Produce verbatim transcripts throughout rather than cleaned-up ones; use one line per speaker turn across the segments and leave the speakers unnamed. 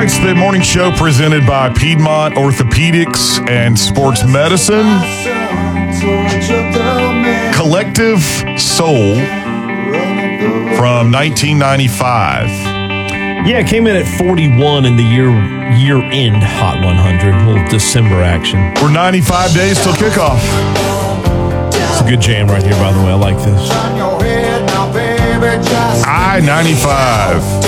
It's the morning show presented by Piedmont Orthopedics and Sports Medicine. Collective Soul from nineteen ninety-five.
Yeah, it came in at forty-one in the year year end Hot one hundred. A little December action.
We're ninety-five days till kickoff.
It's a good jam right here, by the way. I like this.
I ninety-five.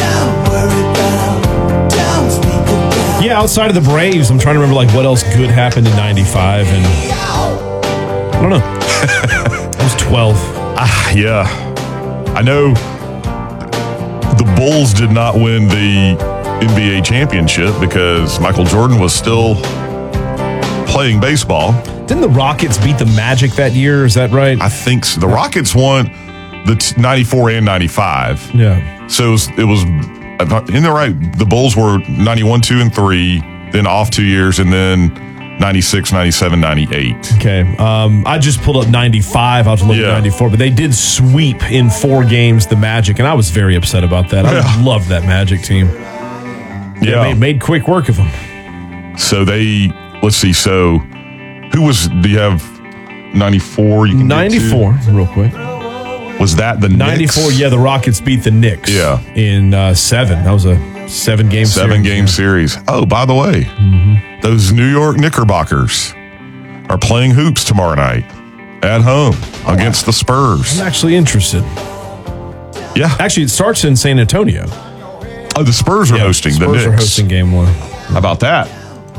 Yeah, outside of the Braves, I'm trying to remember like what else good happened in ninety-five, and I don't know. I was twelve.
Ah, yeah. I know the Bulls did not win the N B A championship because Michael Jordan was still playing baseball.
Didn't the Rockets beat the Magic that year? Is that right?
I think so. The Rockets won the t- ninety-four and ninety-five.
Yeah.
So it was, it was in the right. The Bulls were ninety-one, two, and three, then off two years, and then ninety-six, ninety-seven, ninety-eight.
Okay. Um, I just pulled up ninety-five. I was looking
Yeah.
at ninety-four, but they did sweep in four games the Magic, and I was very upset about that. I
Yeah.
loved that Magic team. They
Yeah.
made, made quick work of them.
So they, let's see. So who was, do you have ninety-four? You can
ninety-four, real quick.
Was that the
ninety-four,
Knicks?
yeah, the Rockets beat the Knicks.
Yeah.
In uh, seven. That was a seven-game series.
Seven-game
yeah.
series. Oh, by the way,
Mm-hmm.
those New York Knickerbockers are playing hoops tomorrow night at home against the Spurs.
I'm actually interested.
Yeah.
Actually, it starts in San Antonio.
Oh, the Spurs are
Yeah,
hosting
Spurs
the Knicks.
are hosting game one.
How about that?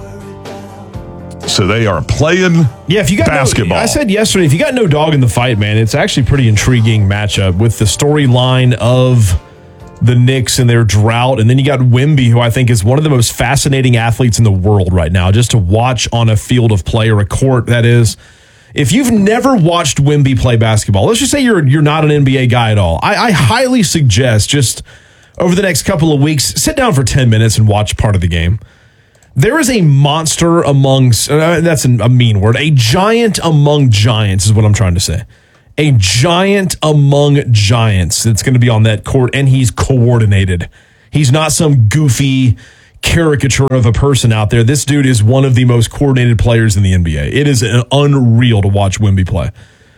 So they are playing
Yeah, if you got
basketball.
No, I said yesterday, if you got no dog in the fight, man, it's actually a pretty intriguing matchup with the storyline of the Knicks and their drought. And then you got Wemby, who I think is one of the most fascinating athletes in the world right now, just to watch on a field of play or a court, that is. If you've never watched Wemby play basketball, let's just say you're you're not an N B A guy at all. I, I highly suggest just over the next couple of weeks, sit down for ten minutes and watch part of the game. There is a monster among, uh, that's an, a mean word, a giant among giants is what I'm trying to say. A giant among giants that's going to be on that court, and he's coordinated. He's not some goofy caricature of a person out there. This dude is one of the most coordinated players in the N B A. It is unreal to watch Wemby play.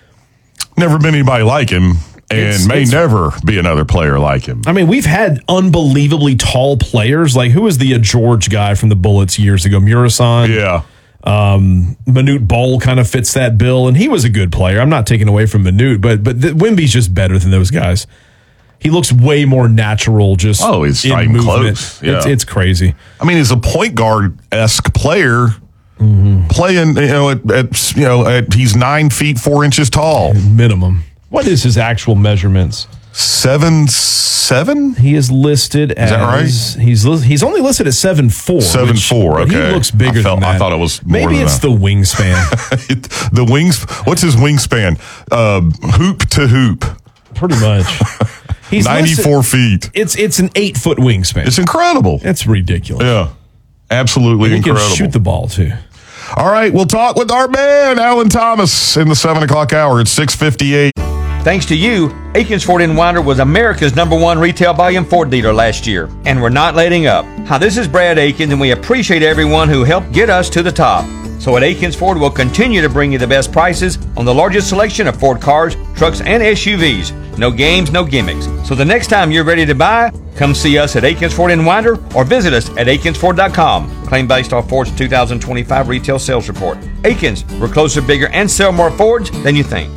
Never been anybody like him, and
It's-
may
it's-
never be another player like him.
I mean, we've had unbelievably tall players. Like, who was the uh, George guy from the Bullets years ago? Murasan.
Yeah.
Um, Manute Bol kind of fits that bill, and he was a good player. I'm not taking away from Manute, but but the, Wemby's just better than those guys. He looks way more natural. Just
Oh, it's
in
not even
movement.
close. Yeah.
It's it's crazy.
I mean, he's a point guard-esque player
Mm-hmm.
playing, you know, at, at you know, at, he's nine feet, four inches tall.
Minimum. What is his actual measurements?
Seven, seven?
He is listed as.
that right?
He's li- he's only listed at seven four.
Seven four,
He
okay.
looks bigger
I felt-
than that.
I thought it was more
Maybe
than
it's
that.
the wingspan.
The wings, what's his wingspan? Uh, hoop to hoop.
Pretty much. He's
ninety-four
listed,
feet.
It's it's an eight foot wingspan.
It's incredible.
It's ridiculous.
Yeah. Absolutely
He
incredible.
can shoot the ball too.
All right, we'll talk with our man, Alan Thomas, in the seven o'clock hour at six fifty-eight.
Thanks to you, Aikens Ford in Winder was America's number one retail volume Ford dealer last year, and we're not letting up. Hi, this is Brad Aikens, and we appreciate everyone who helped get us to the top. So at Aikens Ford, we'll continue to bring you the best prices on the largest selection of Ford cars, trucks, and S U Vs. No games, no gimmicks. So the next time you're ready to buy, come see us at Aikens Ford in Winder or visit us at Aikens Ford dot com. Claim based off Ford's two thousand twenty-five retail sales report. Aikens, we're closer, bigger, and sell more Fords than you think.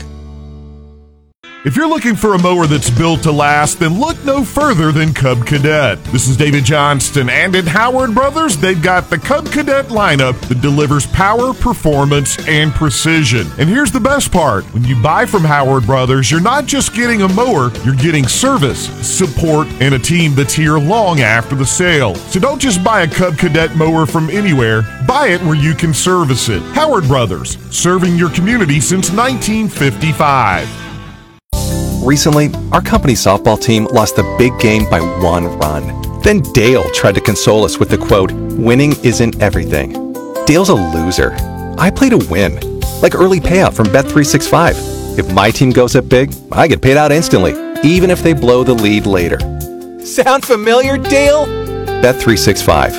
If you're looking for a mower that's built to last, then look no further than Cub Cadet. This is David Johnston, and at Howard Brothers, they've got the Cub Cadet lineup that delivers power, performance, and precision. And here's the best part. When you buy from Howard Brothers, you're not just getting a mower, you're getting service, support, and a team that's here long after the sale. So don't just buy a Cub Cadet mower from anywhere, buy it where you can service it. Howard Brothers, serving your community since nineteen fifty-five.
Recently, our company softball team lost a big game by one run. Then Dale tried to console us with the quote, "Winning isn't everything." Dale's a loser. I play to win. Like early payout from Bet three sixty-five. If my team goes up big, I get paid out instantly, even if they blow the lead later. Sound familiar, Dale? Bet three sixty-five.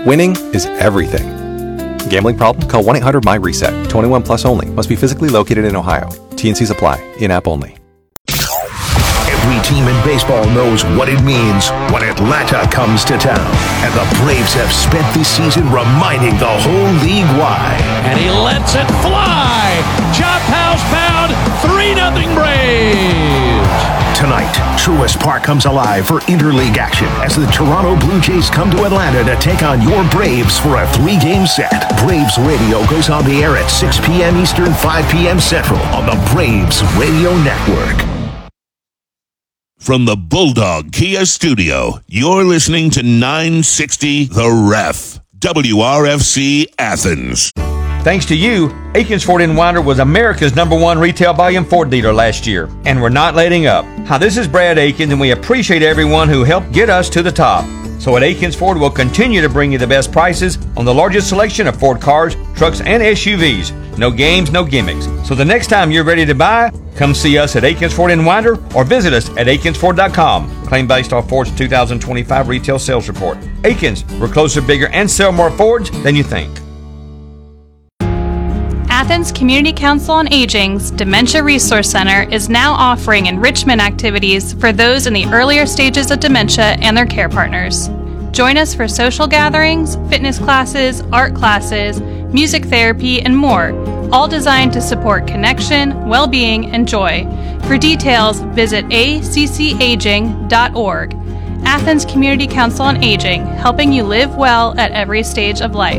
Winning is everything. Gambling problem? Call one eight hundred my reset. twenty-one plus only. Must be physically located in Ohio. T N Cs apply. In-app only.
Every team in baseball knows what it means when Atlanta comes to town. And the Braves have spent this season reminding the whole league why.
And he lets it fly. Chop house pound. three nothing Braves.
Tonight, Truist Park comes alive for interleague action as the Toronto Blue Jays come to Atlanta to take on your Braves for a three-game set. Braves Radio goes on the air at six p.m. Eastern, five p.m. Central on the Braves Radio Network.
From the Bulldog Kia Studio, you're listening to nine sixty The Ref, W R F C Athens.
Thanks to you, Aikens Ford in Winder was America's number one retail volume Ford dealer last year, and we're not letting up. Hi, this is Brad Aikens, and we appreciate everyone who helped get us to the top. So at Aikens Ford, we'll continue to bring you the best prices on the largest selection of Ford cars, trucks, and S U Vs. No games, no gimmicks. So the next time you're ready to buy, come see us at Aikens Ford in Winder or visit us at Aikens Ford dot com. Claim based off Ford's two thousand twenty-five retail sales report. Aikens, we're closer, bigger, and sell more Fords than you think.
Athens Community Council on Aging's Dementia Resource Center is now offering enrichment activities for those in the earlier stages of dementia and their care partners. Join us for social gatherings, fitness classes, art classes, music therapy, and more, all designed to support connection, well-being, and joy. For details, visit a c c aging dot org. Athens Community Council on Aging, helping you live well at every stage of life.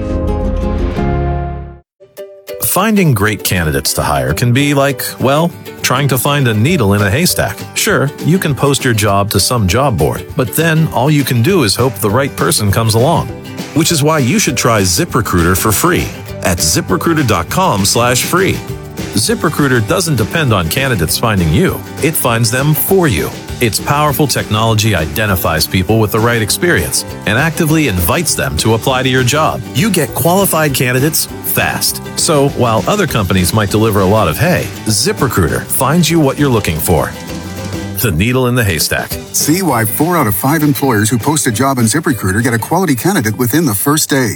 Finding great candidates to hire can be like, well, trying to find a needle in a haystack. Sure, you can post your job to some job board, but then all you can do is hope the right person comes along. Which is why you should try ZipRecruiter for free at zip recruiter dot com slash free. ZipRecruiter doesn't depend on candidates finding you. It finds them for you. Its powerful technology identifies people with the right experience and actively invites them to apply to your job. You get qualified candidates fast. So while other companies might deliver a lot of hay, ZipRecruiter finds you what you're looking for. The needle in the haystack.
See why four out of five employers who post a job on ZipRecruiter get a quality candidate within the first day.